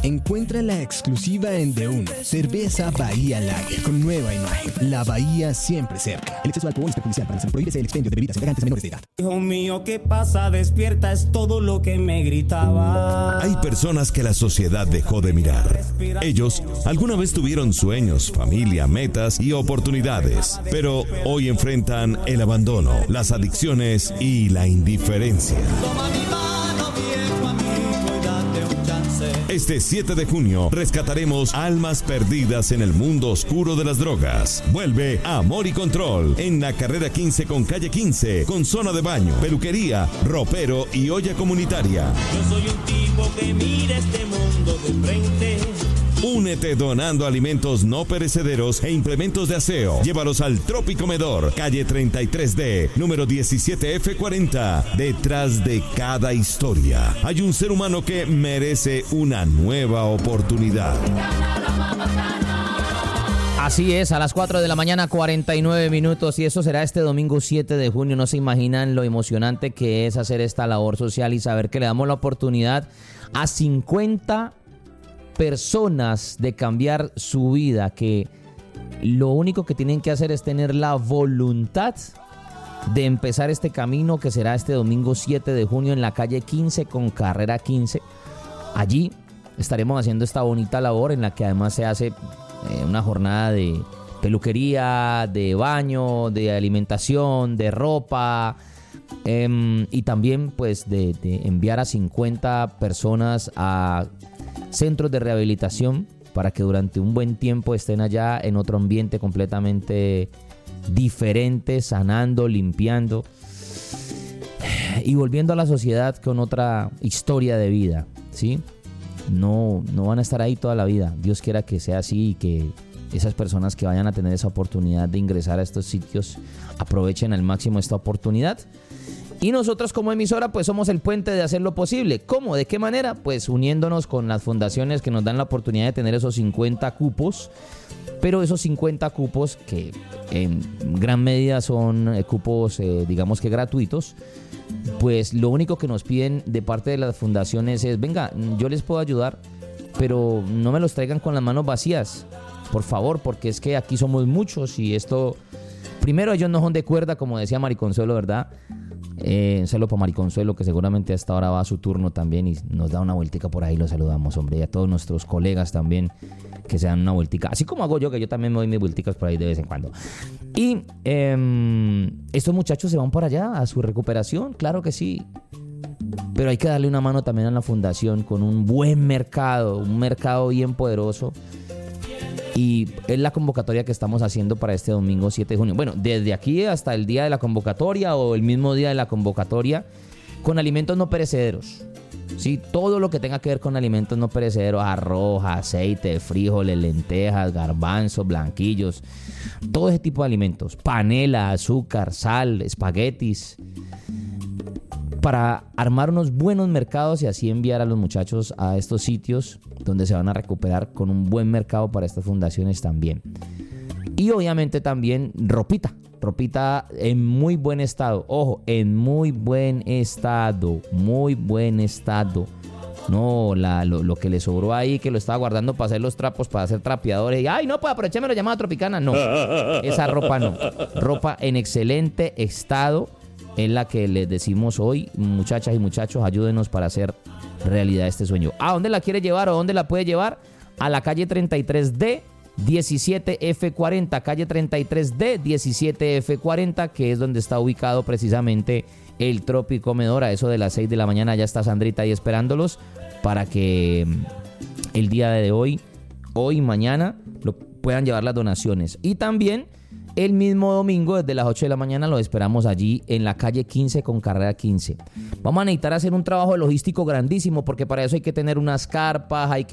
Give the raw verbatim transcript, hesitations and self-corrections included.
Encuentra la exclusiva en De Uno, cerveza Bahía Lager, con nueva imagen. La Bahía siempre cerca. El exceso de alcohol es perjudicial para la salud. Prohíbese el expendio de bebidas embriagantes a menores de edad. Hijo mío, ¿qué pasa? Despierta, es todo lo que me gritaba. Hay personas que la sociedad dejó de mirar. Ellos alguna vez tuvieron sueños, familia, metas y oportunidades, pero hoy enfrentan el abandono, las adicciones y la indiferencia. Toma mi mano, viejo amigo, y date un chance. Este siete de junio rescataremos almas perdidas en el mundo oscuro de las drogas. Vuelve Amor y Control en la carrera quince con calle quince, con zona de baño, peluquería, ropero y olla comunitaria. Yo soy un tipo que mira este mundo de frente. Únete donando alimentos no perecederos e implementos de aseo. Llévalos al Tropicomedor, calle treinta y tres D, número diecisiete F cuarenta. Detrás de cada historia hay un ser humano que merece una nueva oportunidad. Así es, a las cuatro de la mañana, cuarenta y nueve minutos, y eso será este domingo siete de junio. No se imaginan lo emocionante que es hacer esta labor social y saber que le damos la oportunidad a cincuenta personas de cambiar su vida, que lo único que tienen que hacer es tener la voluntad de empezar este camino, que será este domingo siete de junio en la calle quince con carrera quince. Allí estaremos haciendo esta bonita labor en la que además se hace eh, una jornada de peluquería, de baño, de alimentación, de ropa, eh, y también pues de, de enviar a cincuenta personas a centros de rehabilitación para que durante un buen tiempo estén allá en otro ambiente completamente diferente, sanando, limpiando y volviendo a la sociedad con otra historia de vida, ¿sí? No, no van a estar ahí toda la vida. Dios quiera que sea así y que esas personas que vayan a tener esa oportunidad de ingresar a estos sitios aprovechen al máximo esta oportunidad. Y nosotros como emisora pues somos el puente de hacer lo posible. ¿Cómo? ¿De qué manera? Pues uniéndonos con las fundaciones que nos dan la oportunidad de tener esos cincuenta cupos. Pero esos cincuenta cupos que en gran medida son eh, cupos eh, digamos que gratuitos. Pues lo único que nos piden de parte de las fundaciones es: venga, yo les puedo ayudar, pero no me los traigan con las manos vacías, por favor, porque es que aquí somos muchos y esto... Primero, ellos no son de cuerda, como decía Mariconsuelo, ¿verdad? Eh, un saludo para Mariconsuelo, que seguramente hasta ahora va a su turno también y nos da una vueltica por ahí, lo saludamos, hombre, y a todos nuestros colegas también que se dan una vueltica, así como hago yo, que yo también me doy mis vuelticas por ahí de vez en cuando. Y eh, estos muchachos se van por allá a su recuperación, claro que sí, pero hay que darle una mano también a la fundación con un buen mercado, un mercado bien poderoso. Y es la convocatoria que estamos haciendo para este domingo siete de junio. Bueno, desde aquí hasta el día de la convocatoria o el mismo día de la convocatoria, con alimentos no perecederos. Sí, todo lo que tenga que ver con alimentos no perecederos: arroz, aceite, frijoles, lentejas, garbanzos, blanquillos, todo ese tipo de alimentos. Panela, azúcar, sal, espaguetis, para armar unos buenos mercados y así enviar a los muchachos a estos sitios donde se van a recuperar con un buen mercado para estas fundaciones también. Y obviamente también ropita, ropita en muy buen estado. Ojo, en muy buen estado, muy buen estado. No, la, lo, lo que le sobró ahí, que lo estaba guardando para hacer los trapos, para hacer trapeadores. Y, ay, no, pues aprovechéme la llamada Tropicana. No, esa ropa no. Ropa en excelente estado, en la que les decimos hoy: muchachas y muchachos, ayúdenos para hacer realidad este sueño. ¿A dónde la quiere llevar o dónde la puede llevar? A la calle treinta y tres D, diecisiete F cuarenta, calle treinta y tres D, diecisiete F cuarenta, que es donde está ubicado precisamente el Tropicomedor. A eso de las seis de la mañana ya está Sandrita ahí esperándolos para que el día de hoy, hoy y mañana, lo puedan llevar las donaciones. Y también el mismo domingo, desde las ocho de la mañana, lo esperamos allí en la calle quince con carrera quince. Vamos a necesitar hacer un trabajo logístico grandísimo, porque para eso hay que tener unas carpas, hay que